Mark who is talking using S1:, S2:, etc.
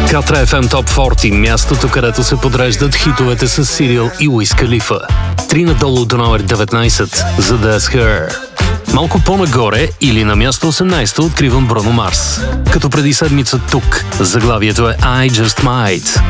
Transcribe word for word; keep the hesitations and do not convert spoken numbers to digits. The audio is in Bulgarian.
S1: Катра еф ем Top сорок, мястото, където се подреждат хитовете с Сирил и Уиз Калифа. Три надолу до номер деветнайсет за That's Her. Малко по-нагоре или на място осемнайсето откривам Бруно Марс. Като преди седмица тук, заглавието е I Just Might.